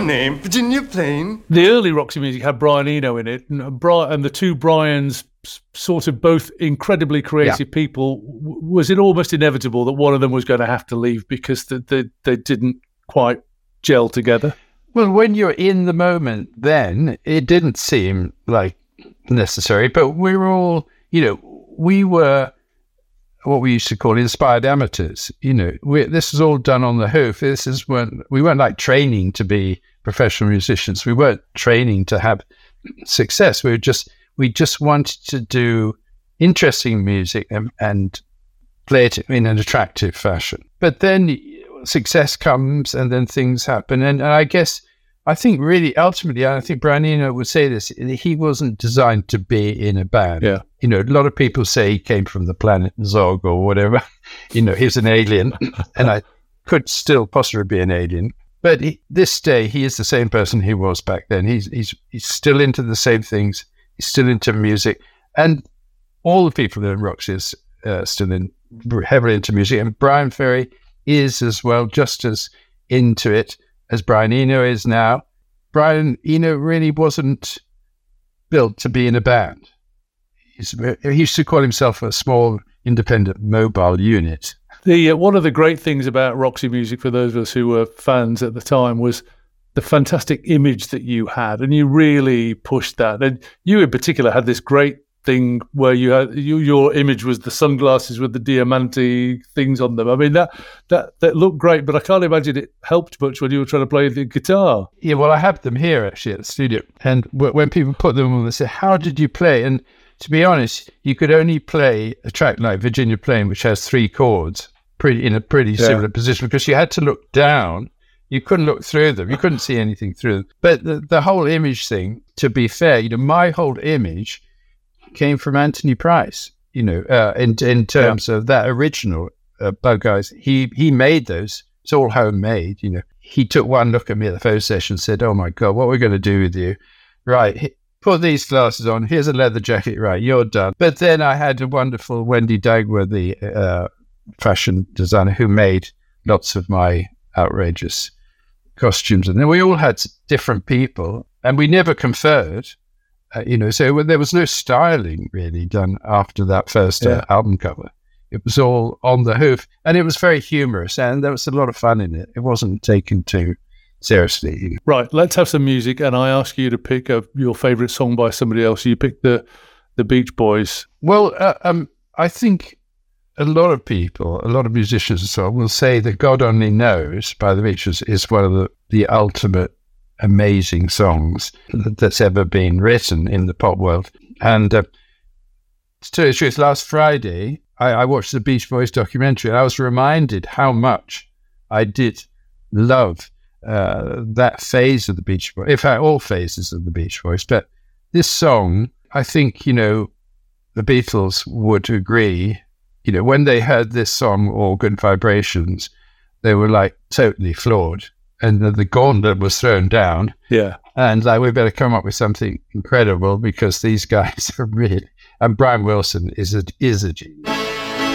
name? Virginia Plain? The early Roxy Music had Brian Eno in it, and the two Brians, sort of both incredibly creative people. Was it almost inevitable that one of them was going to have to leave because they didn't quite gel together? Well, when you're in the moment, then it didn't seem like necessary, but we were all, we were what we used to call inspired amateurs. This was all done on the hoof. This is when we weren't like training to be professional musicians. We weren't training to have success. We just wanted to do interesting music and play it in an attractive fashion. But then success comes and then things happen. And I think really ultimately, I think Brian Eno would say this, he wasn't designed to be in a band. Yeah. A lot of people say he came from the planet Zog or whatever. He's an alien and I could still possibly be an alien. But this day, he is the same person he was back then. He's still into the same things. He's still into music. And all the people in Roxy is still heavily into music. And Brian Ferry is as well, just as into it as Brian Eno is now. Brian Eno really wasn't built to be in a band. He used to call himself a small, independent, mobile unit. One of the great things about Roxy Music, for those of us who were fans at the time, was the fantastic image that you had, and you really pushed that. And you in particular had this great thing where you had your image was the sunglasses with the diamante things on them. I mean, that looked great, but I can't imagine it helped much when you were trying to play the guitar. Yeah, well, I have them here actually at the studio, and when people put them on, they say, "How did you play?" And to be honest, you could only play a track like Virginia Plain, which has 3 chords, in a pretty similar position, because you had to look down. You couldn't look through them. You couldn't see anything through them. But the whole image thing, to be fair, my whole image came from Anthony Price, in terms of that original Bug Eyes. He made those. It's all homemade, He took one look at me at the photo session and said, "Oh my God, what are we going to do with you? Right, put these glasses on. Here's a leather jacket. Right, you're done." But then I had a wonderful Wendy Dagworthy, fashion designer, who made lots of my outrageous costumes. And then we all had different people, and we never conferred. So there was no styling really done after that first album cover. It was all on the hoof, and it was very humorous, and there was a lot of fun in it. It wasn't taken too seriously. Right, let's have some music, and I ask you to pick your favourite song by somebody else. You picked the Beach Boys. Well, I think a lot of musicians as well, will say that God Only Knows by the Beach Boys is one of the ultimate amazing songs that's ever been written in the pop world. And to tell you the truth, last Friday I watched the Beach Boys documentary, and I was reminded how much I did love that phase of the Beach Boys. In fact, all phases of the Beach Boys. But this song, I think, the Beatles would agree, when they heard this song or Good Vibrations, they were like totally floored. And the gauntlet was thrown down. Yeah. And we better come up with something incredible, because these guys are really... And Brian Wilson is a genius.